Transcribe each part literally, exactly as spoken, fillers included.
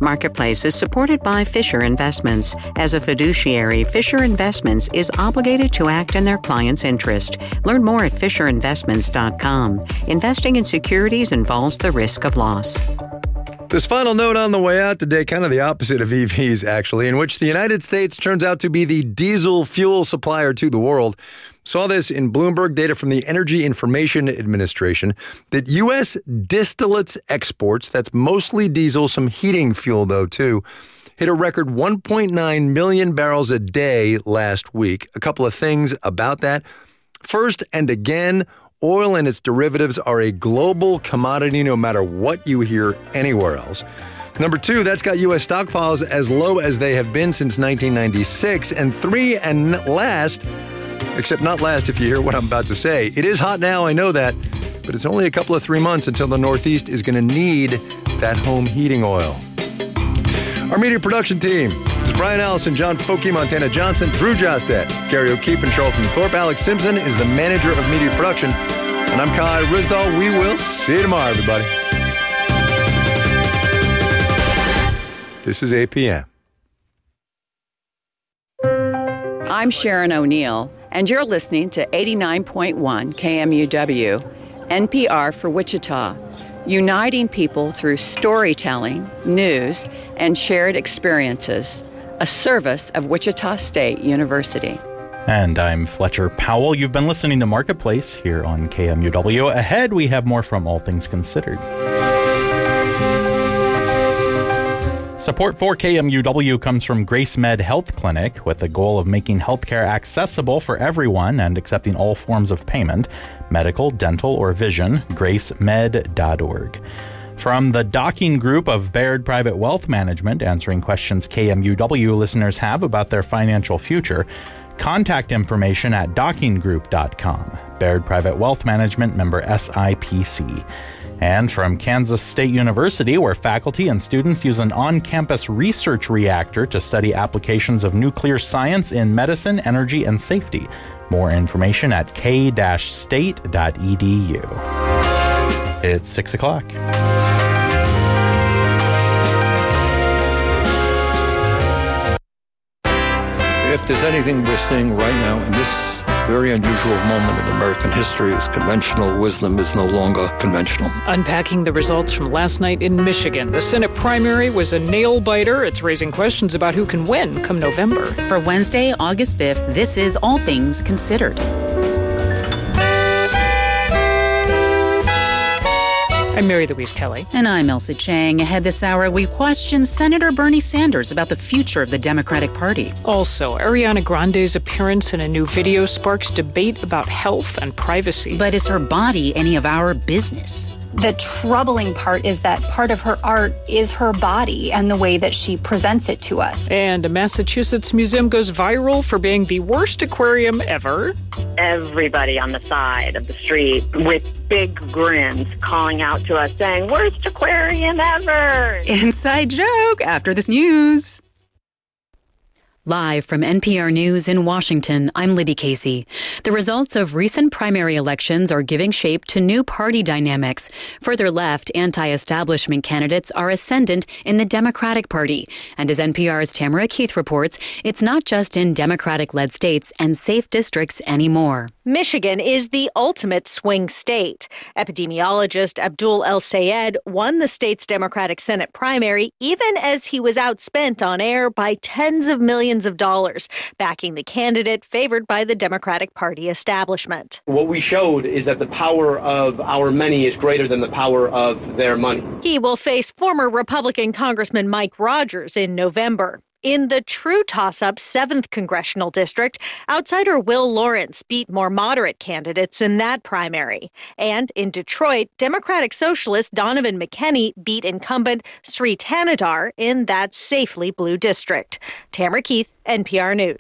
Marketplace is supported by Fisher Investments. As a fiduciary, Fisher Investments is obligated to act in their client's interest. Learn more at fisher investments dot com. Investing in securities involves the risk of loss. This final note on the way out today, kind of the opposite of E Vs, actually, in which the United States turns out to be the diesel fuel supplier to the world. Saw this in Bloomberg data from the Energy Information Administration that U S distillates exports, that's mostly diesel, some heating fuel though too, hit a record one point nine million barrels a day last week. A couple of things about that. First, and again, oil and its derivatives are a global commodity no matter what you hear anywhere else. Number two, that's got U S stockpiles as low as they have been since nineteen ninety-six. And three, and last, except not last if you hear what I'm about to say, it is hot now, I know that, but it's only a couple of three months until the Northeast is going to need that home heating oil. Our media production team is Brian Allison, John Foky, Montana Johnson, Drew Jostet, Gary O'Keefe, and Charlton Thorpe. Alex Simpson is the manager of media production. And I'm Kai Ryssdal. We will see you tomorrow, everybody. This is A P M. I'm Sharon O'Neill, and you're listening to eighty-nine point one K M U W, N P R for Wichita, uniting people through storytelling, news, and shared experiences, a service of Wichita State University. And I'm Fletcher Powell. You've been listening to Marketplace here on K M U W. Ahead, we have more from All Things Considered. Support for K M U W comes from GraceMed Health Clinic with the goal of making healthcare accessible for everyone and accepting all forms of payment, medical, dental, or vision, grace med dot org. From the Docking Group of Baird Private Wealth Management, answering questions K M U W listeners have about their financial future, contact information at docking group dot com. Baird Private Wealth Management, member S I P C. And from Kansas State University, where faculty and students use an on-campus research reactor to study applications of nuclear science in medicine, energy, and safety. More information at k state dot e d u. It's six o'clock. If there's anything we're seeing right now in this very unusual moment in American history, is conventional wisdom is no longer conventional. Unpacking the results from last night in Michigan. The Senate primary was a nail-biter. It's raising questions about who can win come November. For Wednesday, August fifth, this is All Things Considered. I'm Mary Louise Kelly. And I'm Elsa Chang. Ahead this hour, we question Senator Bernie Sanders about the future of the Democratic Party. Also, Ariana Grande's appearance in a new video sparks debate about health and privacy. But is her body any of our business? The troubling part is that part of her art is her body and the way that she presents it to us. And a Massachusetts museum goes viral for being the worst aquarium ever. Everybody on the side of the street with big grins calling out to us saying, "Worst aquarium ever!" Inside joke after this news. Live from N P R News in Washington, I'm Libby Casey. The results of recent primary elections are giving shape to new party dynamics. Further left, anti-establishment candidates are ascendant in the Democratic Party. And as N P R's Tamara Keith reports, it's not just in Democratic-led states and safe districts anymore. Michigan is the ultimate swing state. Epidemiologist Abdul El-Sayed won the state's Democratic Senate primary even as he was outspent on air by tens of millions of dollars, backing the candidate favored by the Democratic Party establishment. What we showed is that the power of our many is greater than the power of their money. He will face former Republican Congressman Mike Rogers in November. In the true toss-up seventh Congressional District, outsider Will Lawrence beat more moderate candidates in that primary. And in Detroit, Democratic Socialist Donovan McKenney beat incumbent Sri Thanadar in that safely blue district. Tamara Keith, N P R News.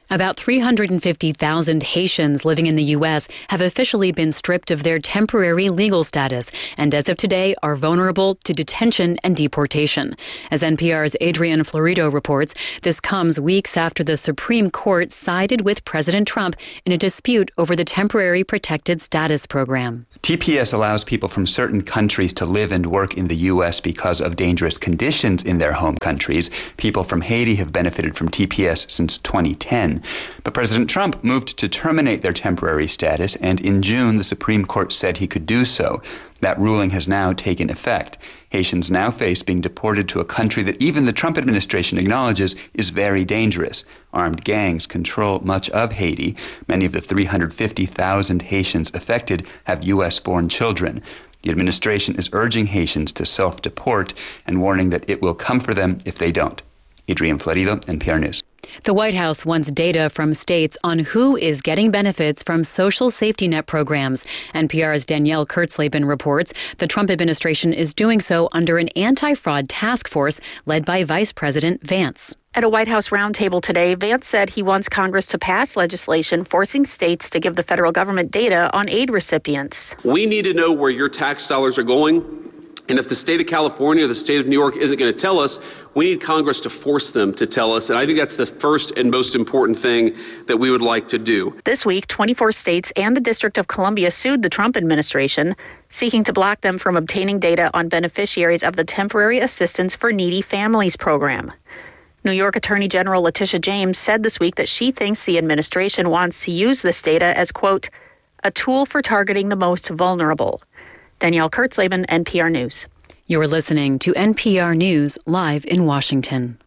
About three hundred fifty thousand Haitians living in the U S have officially been stripped of their temporary legal status and as of today are vulnerable to detention and deportation. As N P R's Adrian Florido reports, this comes weeks after the Supreme Court sided with President Trump in a dispute over the Temporary Protected Status Program. T P S allows people from certain countries to live and work in the U S because of dangerous conditions in their home countries. People from Haiti have benefited from T P S since twenty ten. But President Trump moved to terminate their temporary status, and in June, the Supreme Court said he could do so. That ruling has now taken effect. Haitians now face being deported to a country that even the Trump administration acknowledges is very dangerous. Armed gangs control much of Haiti. Many of the three hundred fifty thousand Haitians affected have U S-born children. The administration is urging Haitians to self-deport and warning that it will come for them if they don't. Adrian Florido, N P R News. The White House wants data from states on who is getting benefits from social safety net programs. N P R's Danielle Kurtzleben reports the Trump administration is doing so under an anti-fraud task force led by Vice President Vance. At a White House roundtable today, Vance said he wants Congress to pass legislation forcing states to give the federal government data on aid recipients. We need to know where your tax dollars are going. And if the state of California or the state of New York isn't going to tell us, we need Congress to force them to tell us. And I think that's the first and most important thing that we would like to do. This week, twenty-four states and the District of Columbia sued the Trump administration, seeking to block them from obtaining data on beneficiaries of the Temporary Assistance for Needy Families program. New York Attorney General Letitia James said this week that she thinks the administration wants to use this data as, quote, a tool for targeting the most vulnerable. Danielle Kurtzleben, N P R News. You're listening to N P R News live in Washington.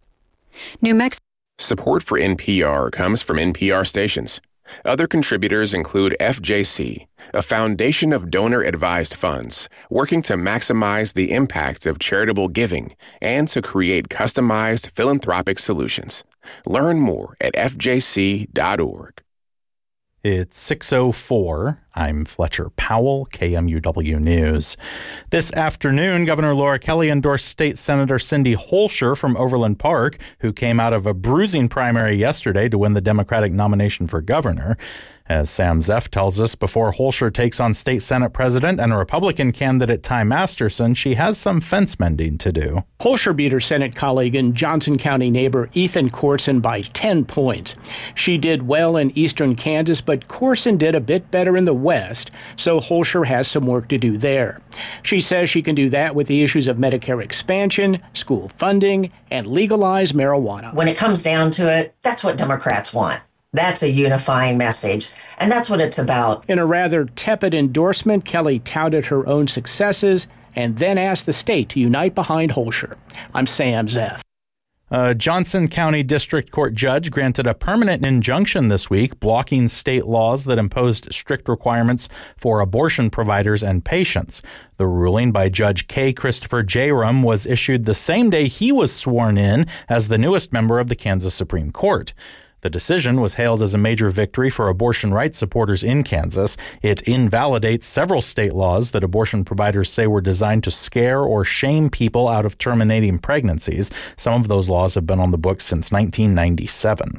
New Mexico. Support for N P R comes from N P R stations. Other contributors include F J C, a foundation of donor-advised funds working to maximize the impact of charitable giving and to create customized philanthropic solutions. Learn more at f j c dot org. It's six oh four. I'm Fletcher Powell, K M U W News. This afternoon, Governor Laura Kelly endorsed State Senator Cindy Holscher from Overland Park, who came out of a bruising primary yesterday to win the Democratic nomination for governor. As Sam Zeff tells us, before Holscher takes on State Senate President and Republican candidate Ty Masterson, she has some fence mending to do. Holscher beat her Senate colleague and Johnson County neighbor Ethan Corson by ten points. She did well in eastern Kansas, but Corson did a bit better in the West, so Holscher has some work to do there. She says she can do that with the issues of Medicare expansion, school funding, and legalized marijuana. When it comes down to it, that's what Democrats want. That's a unifying message, and that's what it's about. In a rather tepid endorsement, Kelly touted her own successes and then asked the state to unite behind Holscher. I'm Sam Zeff. A Johnson County District Court judge granted a permanent injunction this week, blocking state laws that imposed strict requirements for abortion providers and patients. The ruling by Judge K. Christopher Jarum was issued the same day he was sworn in as the newest member of the Kansas Supreme Court. The decision was hailed as a major victory for abortion rights supporters in Kansas. It invalidates several state laws that abortion providers say were designed to scare or shame people out of terminating pregnancies. Some of those laws have been on the books since nineteen ninety-seven.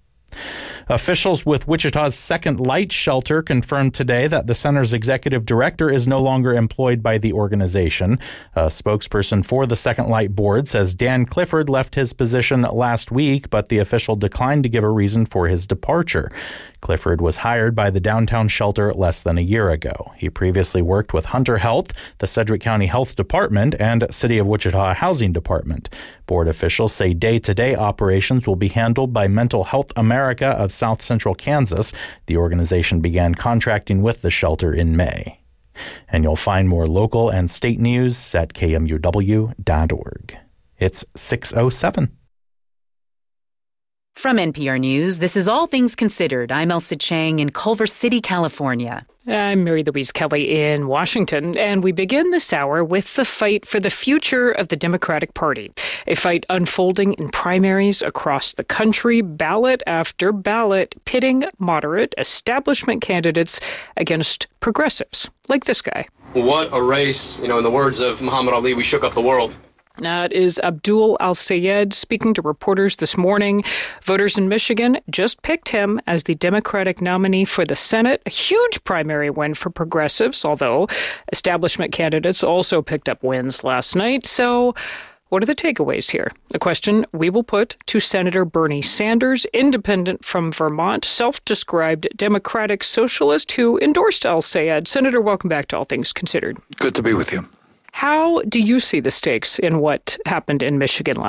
Officials with Wichita's Second Light Shelter confirmed today that the center's executive director is no longer employed by the organization. A spokesperson for the Second Light board says Dan Clifford left his position last week, but the official declined to give a reason for his departure. Clifford was hired by the downtown shelter less than a year ago. He previously worked with Hunter Health, the Sedgwick County Health Department, and City of Wichita Housing Department. Board officials say day-to-day operations will be handled by Mental Health America of South Central Kansas. The organization began contracting with the shelter in May. And you'll find more local and state news at k m u w dot org. It's six oh seven. From N P R News, this is All Things Considered. I'm Elsa Chang in Culver City, California. I'm Mary Louise Kelly in Washington, and we begin this hour with the fight for the future of the Democratic Party, a fight unfolding in primaries across the country, ballot after ballot, pitting moderate establishment candidates against progressives, like this guy. What a race. You know, in the words of Muhammad Ali, we shook up the world. That is Abdul Al-Sayed speaking to reporters this morning. Voters in Michigan just picked him as the Democratic nominee for the Senate. A huge primary win for progressives, although establishment candidates also picked up wins last night. So what are the takeaways here? The question we will put to Senator Bernie Sanders, independent from Vermont, self-described Democratic socialist who endorsed Al-Sayed. Senator, welcome back to All Things Considered. Good to be with you. How do you see the stakes in what happened in Michigan last